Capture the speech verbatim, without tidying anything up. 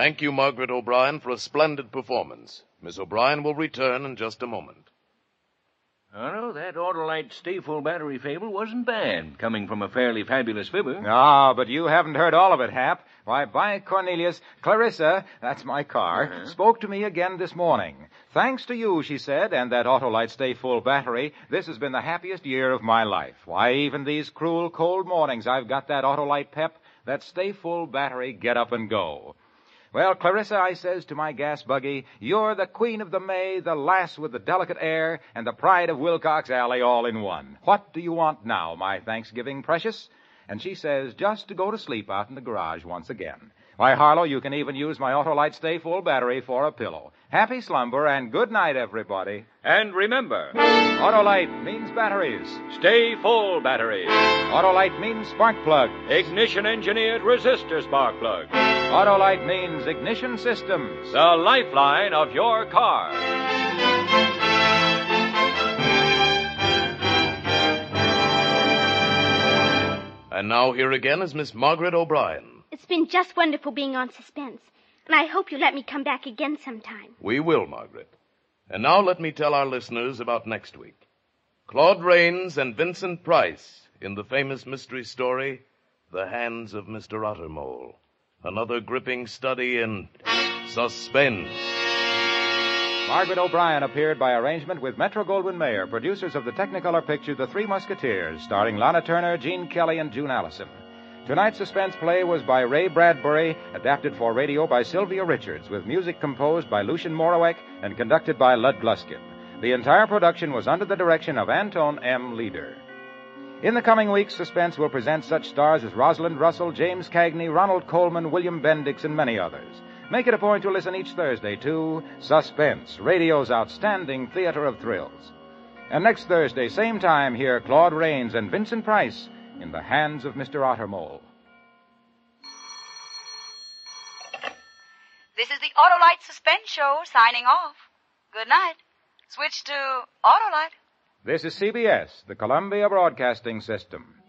Thank you, Margaret O'Brien, for a splendid performance. Miss O'Brien will return in just a moment. Oh, no, that Autolite Stay Full battery fable wasn't bad, coming from a fairly fabulous fibber. Ah, but you haven't heard all of it, Hap. Why, by Cornelius, Clarissa, that's my car, uh-huh. spoke to me again this morning. Thanks to you, she said, and that Autolite Stay Full battery, this has been the happiest year of my life. Why, even these cruel, cold mornings, I've got that Autolite pep, that Stay Full battery, get up and go. Well, Clarissa, I says to my gas buggy, you're the queen of the May, the lass with the delicate air, and the pride of Wilcox Alley all in one. What do you want now, my Thanksgiving precious? And she says, just to go to sleep out in the garage once again. Why, Harlow, you can even use my Autolite Stay Full battery for a pillow. Happy slumber and good night, everybody. And remember, Autolite means batteries. Stay Full batteries. Autolite means spark plug. Ignition-engineered resistor spark plug. Autolite means ignition systems. The lifeline of your car. And now here again is Miss Margaret O'Brien. It's been just wonderful being on Suspense, and I hope you'll let me come back again sometime. We will, Margaret. And now let me tell our listeners about next week. Claude Rains and Vincent Price in the famous mystery story, The Hands of Mister Ottermole. Another gripping study in suspense. Margaret O'Brien appeared by arrangement with Metro-Goldwyn-Mayer, producers of the Technicolor picture The Three Musketeers, starring Lana Turner, Gene Kelly, and June Allison. Tonight's suspense play was by Ray Bradbury, adapted for radio by Sylvia Richards, with music composed by Lucien Moraweck and conducted by Lud Gluskin. The entire production was under the direction of Anton M. Leader. In the coming weeks, Suspense will present such stars as Rosalind Russell, James Cagney, Ronald Coleman, William Bendix, and many others. Make it a point to listen each Thursday to Suspense, radio's outstanding theater of thrills. And next Thursday, same time, hear Claude Rains and Vincent Price in The Hands of Mister Ottermole. This is the Autolite Suspense Show signing off. Good night. Switch to Autolite. This is C B S, the Columbia Broadcasting System.